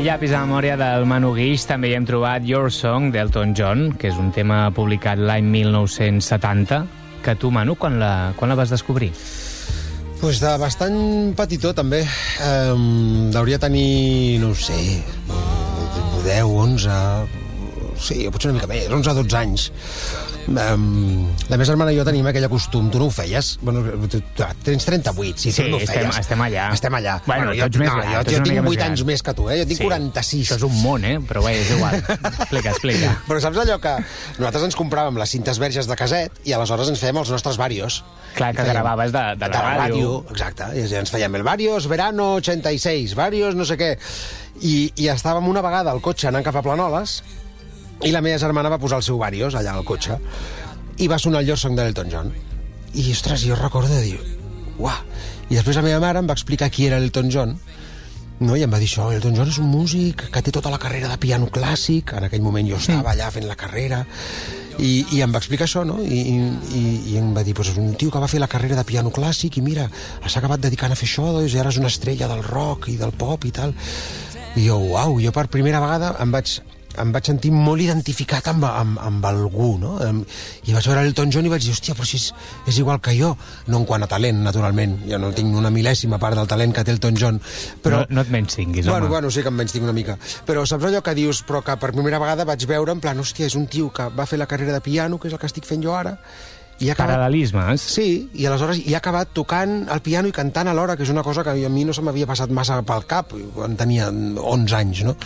llapis de memòria del Manu Guix també hi hem trobat Your Song d'Elton John, que és un tema publicat l'any 1970, que tu, Manu, quan la vas descobrir? Pues de bastant petitó, també. Hauria tenir, no ho sé, 10, 11... Sí, potser una mica més, 11 o 12 anys. La meva germana i jo tenim aquell costum. Tu no ho feies? Bueno, tu tens 38, sí, tu no ho feies. Estem allà. Estem allà. Bueno, jo tinc 8 anys més que tu, jo tinc 46. Això és un món, però bé, és igual. Explica. Però saps allò que nosaltres ens compràvem les cintes verges de caset i aleshores ens fèiem els nostres varios. Clar, que gravaves de la ràdio. Exacte, i ens fèiem el varios verano 86, varios no sé què. I estàvem una vegada al cotxe anant cap a Planoles i la meva germana va posar el seu varios allà al cotxe i va sonar el Your Song d'Elton John i, ostres, jo recordo de dir uah, i després la meva mare em va explicar qui era Elton John, no? I em va dir això, Elton John és un músic que té tota la carrera de piano clàssic, en aquell moment jo estava allà fent la carrera i em va explicar això, no? I em va dir, pues és un tio que va fer la carrera de piano clàssic i mira, s'ha acabat dedicant a fer això, doncs, i ara és una estrella del rock i del pop i tal. I jo, uau, jo per primera vegada em vaig sentir molt identificat amb algú, no? I vaig veure l'Elton John i vaig dir, hòstia, però si és igual que jo. No en quant a talent, naturalment. Jo no tinc una mil·lèsima part del talent que té Elton John. Però... No et menystinguis, home. Bueno, sí que em menystinc una mica. Però saps allò que dius, però que per primera vegada vaig veure, en plan, hòstia, és un tio que va fer la carrera de piano, que és el que estic fent jo ara, i ha acabat... Paral·lelismes. Sí, i aleshores ha acabat tocant el piano i cantant alhora, que és una cosa que a mi no se m'havia passat massa pel cap quan tenia 11 anys, no?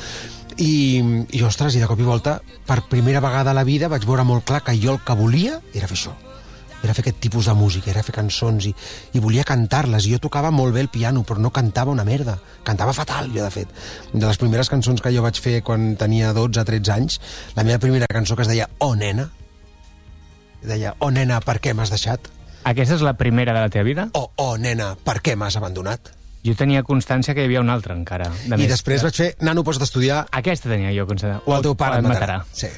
I ostres, i de cop i volta, per primera vegada a la vida vaig veure molt clar que jo el que volia era fer això. Era fer aquest tipus de música, era fer cançons i volia cantar-les. Jo tocava molt bé el piano, però no cantava una merda. Cantava fatal, jo, de fet. De les primeres cançons que jo vaig fer quan tenia 12-13 anys, la meva primera cançó que es deia Oh, nena, deia, oh, nena, per què m'has deixat? Aquesta és la primera de la teva vida? Oh, nena, per què m'has abandonat? Jo tenia constància que hi havia una altra, encara. I després vaig fer, nano, pots d'estudiar... Aquesta tenia jo constància. O el teu pare et matarà. Sí.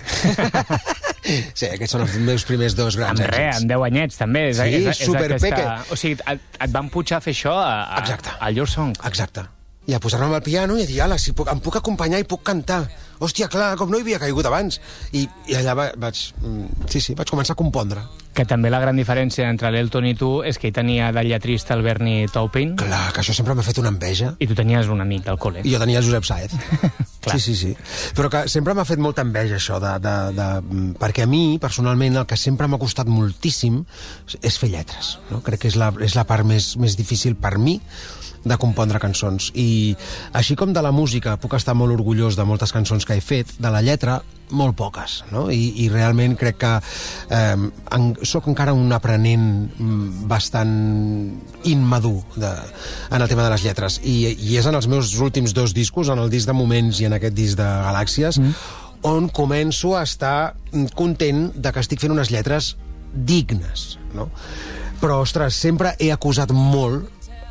Sí, aquests són els meus primers dos grans èxits. Amb 10 anyets, també. Sí, superpeque. O sigui, et van pujar a fer això al Your Song. Exacte. I a posar-me al piano i a dir, ala, si em puc acompanyar i puc cantar. Hòstia, clar, com no hi havia caigut abans. I allà vaig començar a compondre. Que també la gran diferència entre l'Elton i tu és que ell tenia de lletrista el Bernie Taupin. Clar, que això sempre m'ha fet una enveja. I tu tenies un amic del col·le. I jo tenia el Josep Saez. Sí. Però que sempre m'ha fet molta enveja això, perquè a mi, personalment, el que sempre m'ha costat moltíssim és fer lletres. No? Crec que és la part més difícil per mi de compondre cançons. I així com de la música puc estar molt orgullós de moltes cançons que he fet, de la lletra molt poques, no? I realment crec que sóc encara un aprenent bastant immadur en el tema de les lletres. I és en els meus últims 2 discos, en el disc de Moments i en aquest disc de Galàxies, on començo a estar content de que estic fent unes lletres dignes, no? Però, ostres, sempre he acusat molt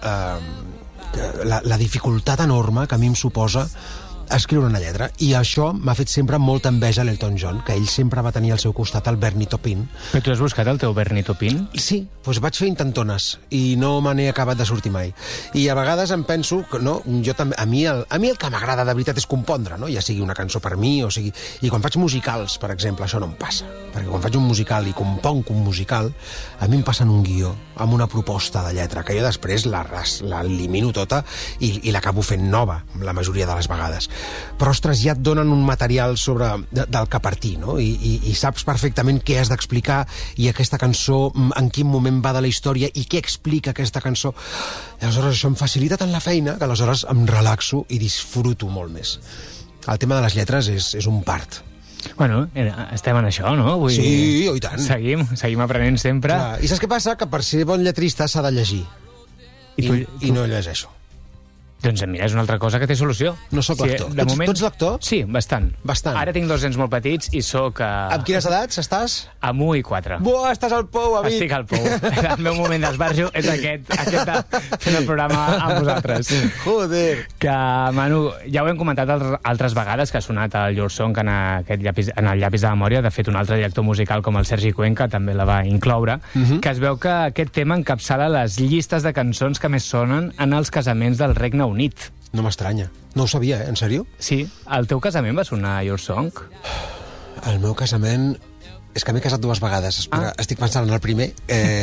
la dificultat enorme que a mi em suposa escriure una lletra, i això m'ha fet sempre molta enveja a l'Elton John, que ell sempre va tenir al seu costat el Bernie Taupin. Però tu has buscat el teu Bernie Taupin? Sí, doncs vaig fer intentones i no me n'he acabat de sortir mai. I a vegades em penso que no, jo també, a mi el que m'agrada de veritat és compondre, no? Ja sigui una cançó per mi, o sigui... I quan faig musicals, per exemple, això no em passa. Perquè quan faig un musical i componc un musical, a mi em passen un guió amb una proposta de lletra, que jo després l'elimino tota i l'acabo fent nova, la majoria de les vegades. Però, ostres, ja et donen un material del que partir, no? I saps perfectament què has d'explicar i aquesta cançó, en quin moment va de la història i què explica aquesta cançó. I aleshores això em facilita tant la feina que aleshores em relaxo i disfruto molt més. El tema de les lletres és un part. Bueno, estem en això, no? Sí, i tant. Seguim aprenent sempre. Clar. I saps què passa? Que per ser bon lletrista s'ha de llegir. I no llegeixo. Doncs mira, és una altra cosa que té solució. No sóc lector. Tu ets lector? Sí, bastant. Ara tinc 2 nens molt petits i sóc... Amb quines edats estàs? Amb 1 i 4. Buah, estàs al pou, amic! Estic al pou. El meu moment d'esbarjo és aquest de fent el programa amb vosaltres. Joder! Que, Manu, ja ho hem comentat altres vegades, que ha sonat el Your Song en el llapis de memòria. De fet, un altre director musical com el Sergi Cuenca també la va incloure, que es veu que aquest tema encapçala les llistes de cançons que més sonen en els casaments del Regne Unit. No m'estranya. No ho sabia, en sèrio? Sí, al teu casament va sonar Your Song? El meu casament... És que m'he casat 2 vegades. Espera, estic pensant en el primer.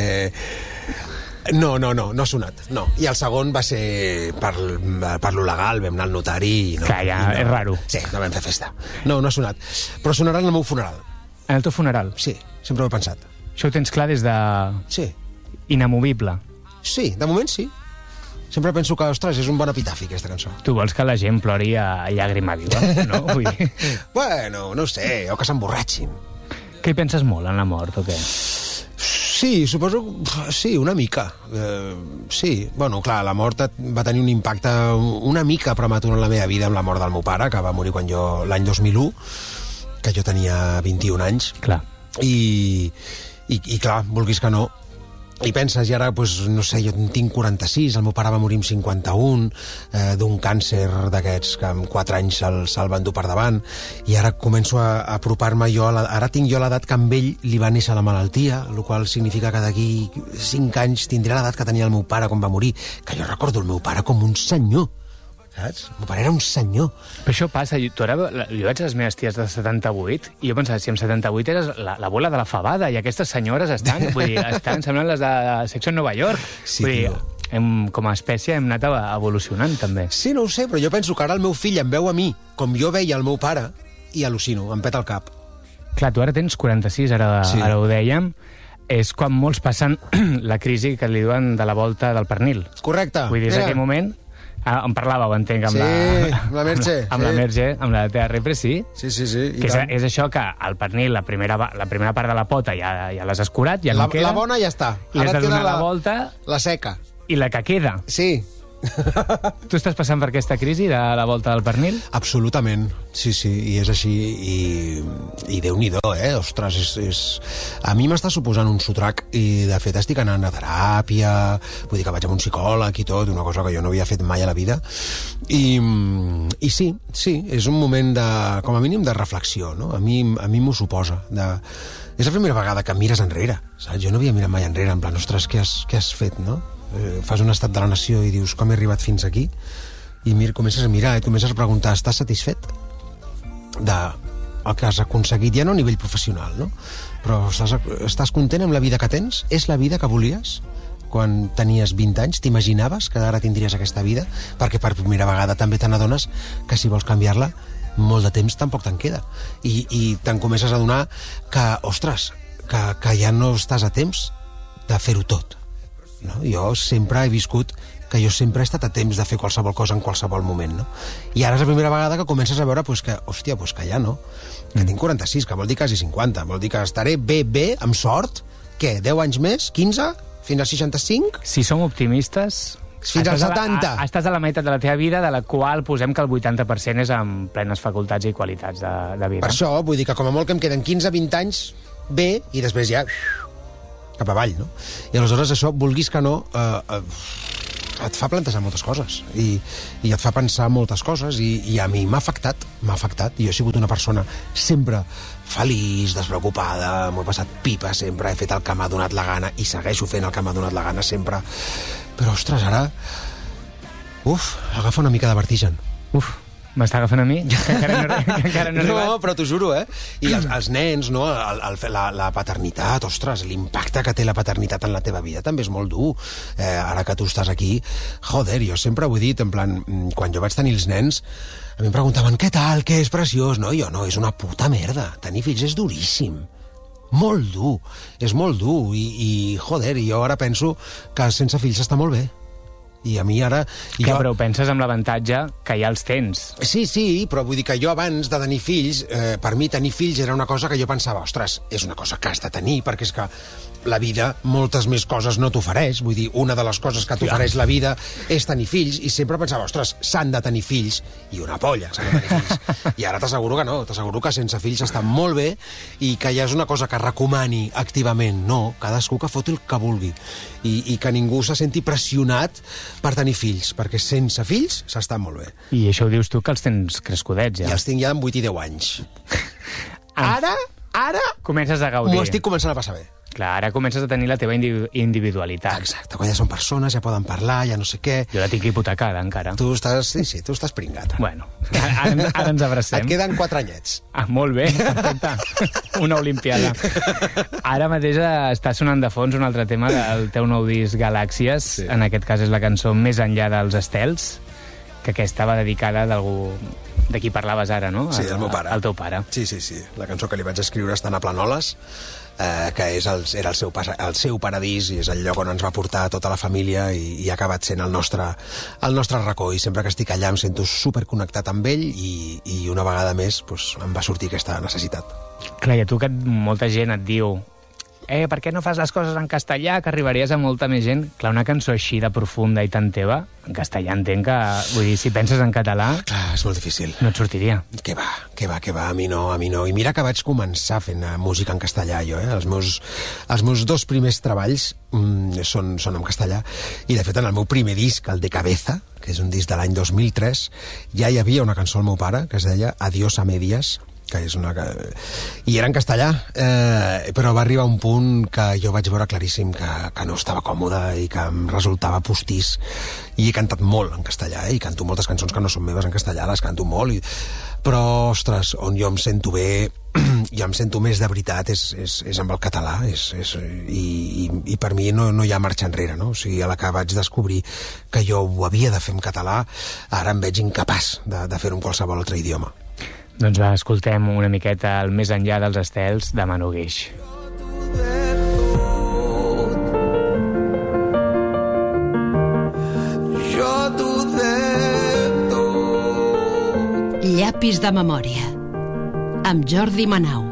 No ha sonat. No. I el segon va ser per lo legal, vam anar al notari... Clar, ja, és raro. Sí, no vam fer festa. No ha sonat. Però sonarà en el meu funeral. En el teu funeral? Sí, sempre ho he pensat. Això ho tens clar des de... Sí. Inamovible. Sí, de moment sí. Sempre penso que, ostres, és un bon epitafi, aquesta cançó. Tu vols que la gent plori a llàgrima viva, no? Vull dir... Bueno, no ho sé, o que s'emborratxin. Què hi penses molt en la mort, o què? Sí, suposo... Sí, una mica. Sí, bueno, clar, la mort va tenir un impacte una mica prematur en la meva vida amb la mort del meu pare, que va morir quan l'any 2001, que jo tenia 21 anys. Clar. I clar, vulguis que no, i penses, i ara, pues, no sé, jo tinc 46, el meu pare va morir amb 51, d'un càncer d'aquests que en 4 anys se'l van dur per davant, i ara començo a apropar-me jo, ara tinc jo l'edat que amb ell li va néixer la malaltia, el qual significa que d'aquí 5 anys tindré l'edat que tenia el meu pare quan va morir, que jo recordo el meu pare com un senyor, saps? El meu pare era un senyor. Però això passa, jo veig les meves ties de 78 i jo pensava, si amb 78 eres la bola de la fabada i aquestes senyores estan semblant les de Secció Nova York. Sí, vull dir, com a espècie hem anat evolucionant, també. Sí, no ho sé, però jo penso que ara el meu fill em veu a mi, com jo veia el meu pare, i al·lucino, em peta el cap. Clar, tu ara tens 46, ara ho dèiem. És quan molts passen la crisi que li diuen de la volta del pernil. Correcte. Vull dir, des d'aquell moment... en parlàveu, entenc, amb la Merche. Amb la Merche, amb la TRP, sí. Sí. Que és això que el pernil, la primera part de la pota ja l'has escurat, ja no queda. La bona ja està. I has de donar la volta... La seca. I la que queda. Sí. Tu estàs passant per aquesta crisi de la volta del pernil? Absolutament, sí, i és així, i Déu-n'hi-do, ostres, a mi m'està suposant un sotrac, i de fet estic anant a teràpia, vull dir que vaig amb un psicòleg i tot, una cosa que jo no havia fet mai a la vida, i sí, és un moment com a mínim de reflexió, no? A mi m'ho suposa, és la primera vegada que mires enrere, saps? Jo no havia mirat mai enrere, en plan, ostres, què has fet, no? Fas un estat de la nació i dius com he arribat fins aquí, i comences a mirar i comences a preguntar, estàs satisfet del que has aconseguit, ja no a nivell professional, no? Però estàs content amb la vida que tens? És la vida que volies quan tenies 20 anys? T'imaginaves que ara tindries aquesta vida? Perquè per primera vegada també te n'adones que si vols canviar-la molt de temps tampoc te'n queda, i te'n comences a adonar que, ostres, que ja no estàs a temps de fer-ho tot. No? Jo sempre he viscut que jo sempre he estat a temps de fer qualsevol cosa en qualsevol moment, no? I ara és la primera vegada que comences a veure que ja no, que tinc 46, que vol dir quasi 50, vol dir que estaré bé, amb sort, què, 10 anys més, 15, fins a 65? Si som optimistes... Fins als 70. Estàs a la meitat de la teva vida, de la qual posem que el 80% és amb plenes facultats i qualitats de vida. Per això, vull dir que com a molt que em queden 15-20 anys bé, i després ja cap avall, no? I aleshores això, vulguis que no, et fa plantejar moltes coses i et fa pensar moltes coses, i a mi m'ha afectat. Jo he sigut una persona sempre feliç, despreocupada, m'ho he passat pipa sempre, he fet el que m'ha donat la gana i segueixo fent el que m'ha donat la gana sempre, però ostres, ara agafa una mica de vertigen. M'està agafant a mi? Que encara no he arribat. No, però t'ho juro, I els nens, no? La paternitat, ostres, l'impacte que té la paternitat en la teva vida també és molt dur. Ara que tu estàs aquí, joder, jo sempre ho he dit, en plan, quan jo vaig tenir els nens, a mi em preguntaven, què tal, què és preciós? No, jo no, és una puta merda. Tenir fills és duríssim. Molt dur, és molt dur, i joder, jo ara penso que sense fills està molt bé. I a mi ara... Però ho penses amb l'avantatge que ja els tens. Sí, però vull dir que jo abans de tenir fills, per mi tenir fills era una cosa que jo pensava, ostres, és una cosa que has de tenir, perquè és que la vida moltes més coses no t'ofereix, vull dir, una de les coses que t'ofereix la vida és tenir fills, i sempre pensava, ostres, s'han de tenir fills, i una polla s'han de tenir fills. I ara t'asseguro que no, t'asseguro que sense fills està molt bé, i que ja és una cosa que recomani activament, no, cadascú que foti el que vulgui, i que ningú se senti pressionat per tenir fills, perquè sense fills s'està molt bé. I això ho dius tu, que els tens crescudets, ja. I els tinc ja amb 8 i 10 anys. Ara comences a gaudir. M'ho estic començant a passar bé. Clar, ara comences a tenir la teva individualitat. Exacte, quan ja són persones, ja poden parlar, ja no sé què. Jo la tinc hipotecada, encara. Tu estàs pringat. Bueno, ara ens abracem. Et queden 4 anyets. Molt bé, perfecte. Una olimpiada. Ara mateix està sonant de fons un altre tema del teu nou disc Galàxies. Sí. En aquest cas és la cançó Més enllà dels estels, que aquesta va dedicada d'algú de qui parlaves ara, no? Sí, el meu pare. El teu pare. Sí. La cançó que li vaig escriure estant a Planoles, que era el seu paradís i és el lloc on ens va portar tota la família i ha acabat sent el nostre racó. I sempre que estic allà em sento superconnectat amb ell i una vegada més doncs, em va sortir aquesta necessitat. Clar, i a tu que molta gent et diu per què no fas les coses en castellà, que arribaries a molta més gent? Clar, una cançó així de profunda i tan teva, en castellà entenc que, vull dir, si penses en català... Clar, és molt difícil. No et sortiria. Què va, a mi no. I mira que vaig començar fent música en castellà, jo, Els meus 2 primers treballs són en castellà, i de fet en el meu primer disc, el de Cabeza, que és un disc de l'any 2003, ja hi havia una cançó al meu pare que es deia Adiós a medias, que és i era en castellà, però va arribar un punt que jo vaig veure claríssim que no estava còmode i que em resultava postís, i he cantat molt en castellà, i canto moltes cançons que no són meves en castellà, les canto molt, però, ostres, on jo em sento bé, jo em sento més de veritat és amb el català, i per mi no hi ha marxa enrere, no? O sigui, a la que vaig descobrir que jo ho havia de fer en català, ara em veig incapaç de fer-ho en qualsevol altre idioma. Doncs va, escoltem una miqueta el Més enllà dels estels de Manu Guix. Jo t'ho dec tot. Llapis de memòria amb Jordi Manau.